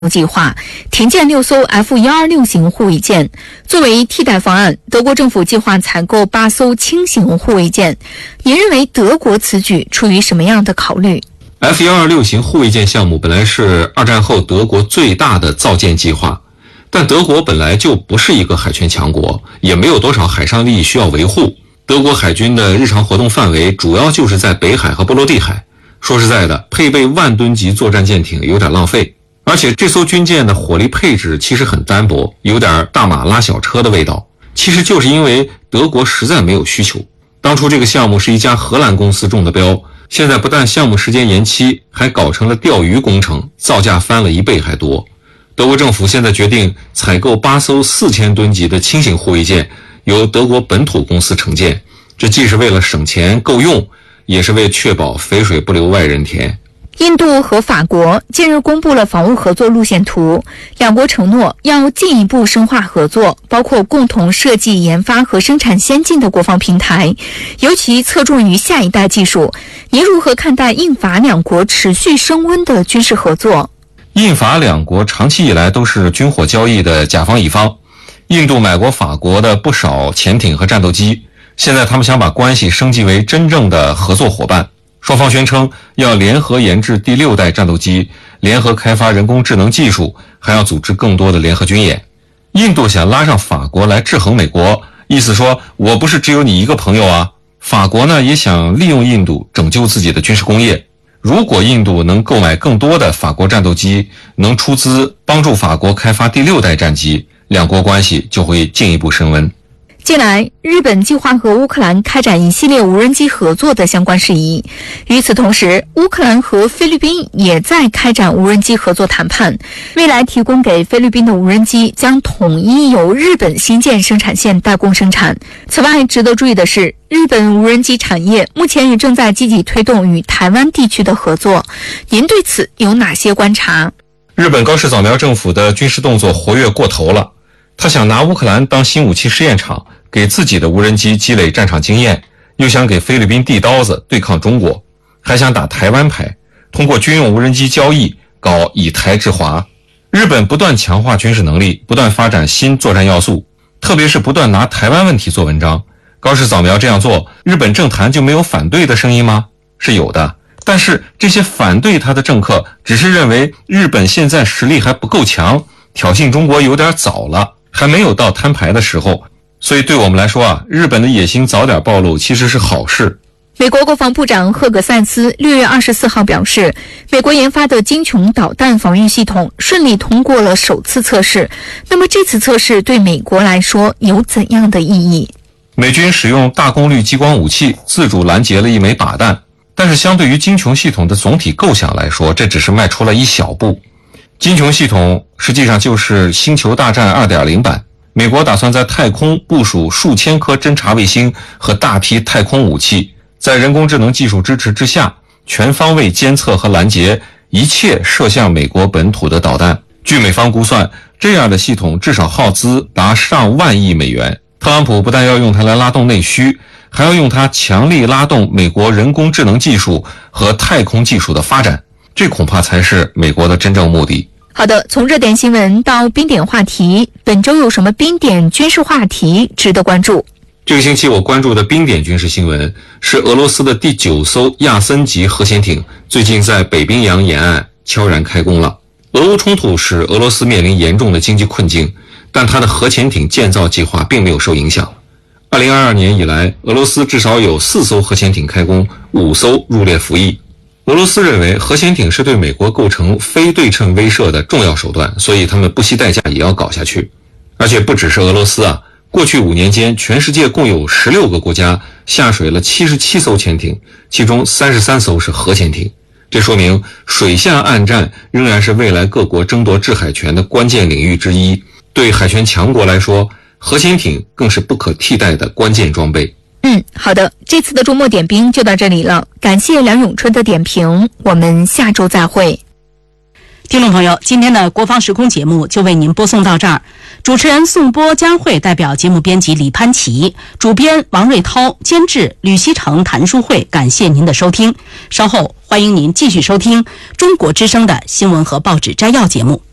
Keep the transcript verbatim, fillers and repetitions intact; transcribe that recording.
计划，停建六艘 F 一二六型护卫舰。作为替代方案，德国政府计划采购八艘轻型护卫舰。您认为德国此举出于什么样的考虑？ F 一二六型护卫舰项目本来是二战后德国最大的造舰计划，但德国本来就不是一个海权强国，也没有多少海上利益需要维护。德国海军的日常活动范围主要就是在北海和波罗的海。说实在的，配备万吨级作战舰艇有点浪费。而且这艘军舰的火力配置其实很单薄，有点大马拉小车的味道。其实就是因为德国实在没有需求。当初这个项目是一家荷兰公司中的标，现在不但项目时间延期，还搞成了钓鱼工程，造价翻了一倍还多。德国政府现在决定采购八艘四千吨级的轻型护卫舰，由德国本土公司承建。这既是为了省钱够用，也是为确保肥水不流外人田。 印度和法国近日公布了防务合作路线图，两国承诺要进一步深化合作，包括共同设计、研发和生产先进的国防平台，尤其侧重于下一代技术。您如何看待印法两国持续升温的军事合作？ 印法两国长期以来都是军火交易的甲方乙方，印度买过法国的不少潜艇和战斗机，现在他们想把关系升级为真正的合作伙伴。双方宣称要联合研制第六代战斗机，联合开发人工智能技术，还要组织更多的联合军演。印度想拉上法国来制衡美国，意思说我不是只有你一个朋友啊。法国呢也想利用印度拯救自己的军事工业。如果印度能购买更多的法国战斗机，能出资帮助法国开发第六代战机，两国关系就会进一步升温。 近来，日本计划和乌克兰开展一系列无人机合作的相关事宜。与此同时，乌克兰和菲律宾也在开展无人机合作谈判。未来提供给菲律宾的无人机将统一由日本新建生产线代工生产。此外，值得注意的是，日本无人机产业目前也正在积极推动与台湾地区的合作。您对此有哪些观察？ 日本高市早苗政府的军事动作活跃过头了。他想拿乌克兰当新武器试验场，给自己的无人机积累战场经验，又想给菲律宾递刀子对抗中国，还想打台湾牌，通过军用无人机交易搞以台制华。日本不断强化军事能力，不断发展新作战要素，特别是不断拿台湾问题做文章。高市早苗这样做，日本政坛就没有反对的声音吗？是有的，但是这些反对他的政客只是认为日本现在实力还不够强，挑衅中国有点早了，还没有到摊牌的时候。所以对我们来说啊，日本的野心早点暴露其实是好事。 美国国防部长赫格塞斯六月二十四号表示，美国研发的精穹导弹防御系统顺利通过了首次测试。那么这次测试对美国来说有怎样的意义？ 美军使用大功率激光武器自主拦截了一枚靶弹，但是相对于精穹系统的总体构想来说，这只是迈出了一小步。精穹系统实际上就是星球大战 二点零 版。美国打算在太空部署数千颗侦察卫星和大批太空武器，在人工智能技术支持之下，全方位监测和拦截一切射向美国本土的导弹。据美方估算，这样的系统至少耗资达上万亿美元。特朗普不但要用它来拉动内需，还要用它强力拉动美国人工智能技术和太空技术的发展，这恐怕才是美国的真正目的。 好的，从热点新闻到冰点话题，本周有什么冰点军事话题值得关注？ 这个星期我关注的冰点军事新闻是俄罗斯的第九艘亚森级核潜艇最近在北冰洋沿岸悄然开工了。俄乌冲突使俄罗斯面临严重的经济困境，但它的核潜艇建造计划并没有受影响。二零二二年以来，俄罗斯至少有四艘核潜艇开工，五艘入列服役。俄罗斯认为核潜艇是对美国构成非对称威慑的重要手段，所以他们不惜代价也要搞下去。而且不只是俄罗斯啊，过去五年间，全世界共有十六个国家下水了七十七艘潜艇，其中三十三艘是核潜艇。这说明水下岸战仍然是未来各国争夺制海权的关键领域之一。对海权强国来说，核潜艇更是不可替代的关键装备。 嗯，好的，这次的周末点兵就到这里了，感谢梁永春的点评，我们下周再会。 听众朋友，今天的国防时空节目就为您播送到这儿。主持人宋波、佳慧代表节目编辑李潘琪，主编王瑞涛，监制吕希成、谭淑慧，感谢您的收听。稍后欢迎您继续收听中国之声的新闻和报纸摘要节目。